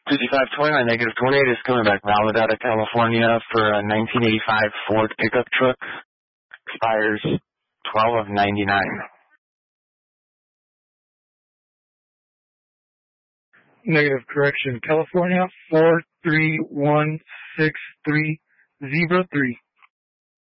5529, negative 28 is coming back valid out of California for a 1985 Ford pickup truck. Expires 12 of 99. Negative correction. California 4316303.